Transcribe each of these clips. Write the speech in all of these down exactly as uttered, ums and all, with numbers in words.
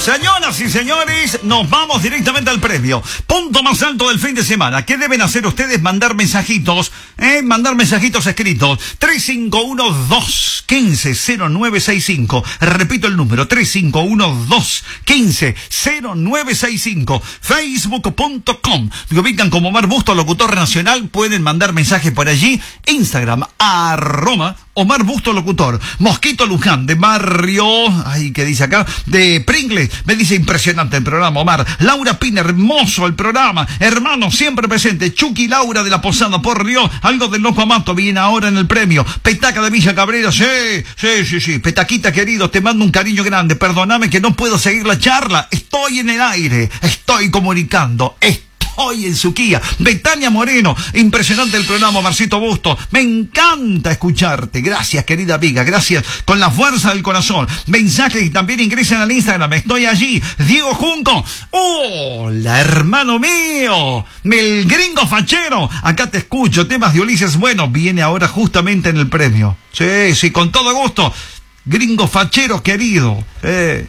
Señoras y señores, nos vamos directamente al premio. Punto más alto del fin de semana. ¿Qué deben hacer ustedes? Mandar mensajitos, ¿eh? Mandar mensajitos escritos. tres cinco uno, dos uno cinco, cero nueve seis cinco. Repito el número, tres cinco uno, dos uno cinco, cero nueve seis cinco. Facebook punto com. Me ubican como Omar Busto, locutor nacional. Pueden mandar mensajes por allí. Instagram, arroba Omar Busto, locutor. Mosquito Luján, de Barrio, ay, ¿qué dice acá? De Pringles, me dice impresionante el programa, Omar. Laura Pina, hermoso el programa. Hermano, siempre presente. Chucky Laura de la Posada, por Dios, algo del loco Amato viene ahora en el premio. Petaca de Villa Cabrera, sí, sí, sí, sí. Petaquita querido, te mando un cariño grande. Perdóname que no puedo seguir la charla. Estoy en el aire, estoy comunicando, estoy Hoy en Suquía. Betania Moreno, impresionante el programa, Marcito Busto. Me encanta escucharte. Gracias, querida amiga. Gracias con la fuerza del corazón. Mensajes y también ingresen al Instagram. Estoy allí. Diego Junco. Hola, hermano mío. El gringo fachero. Acá te escucho. Temas de Ulises Bueno. Viene ahora justamente en el premio. Sí, sí, con todo gusto. Gringo fachero querido. Eh.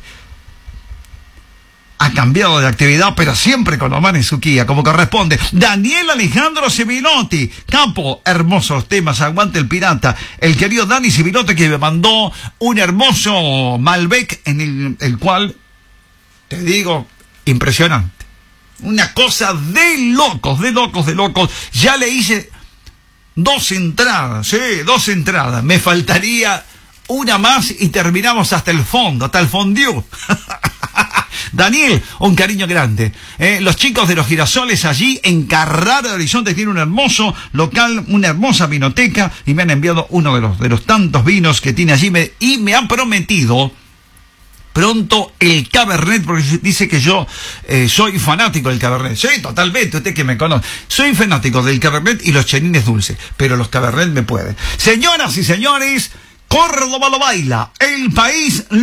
Ha cambiado de actividad, pero siempre con Omar en Suquía, como corresponde. Daniel Alejandro Civilotti, capo, hermosos temas, aguante el pirata. El querido Dani Civilotti, que me mandó un hermoso Malbec, en el, el cual, te digo, impresionante. Una cosa de locos, de locos, de locos. Ya le hice dos entradas, sí, dos entradas. Me faltaría una más y terminamos hasta el fondo, hasta el fondue. Daniel, un cariño grande. Eh, los chicos de los Girasoles allí en Carrara de Horizonte tienen un hermoso local, una hermosa vinoteca y me han enviado uno de los, de los tantos vinos que tiene allí me, y me han prometido pronto el Cabernet, porque dice que yo eh, soy fanático del Cabernet. Sí, totalmente, usted que me conoce. Soy fanático del Cabernet y los chenines dulces, pero los Cabernet me pueden. Señoras y señores, Córdoba lo baila, el país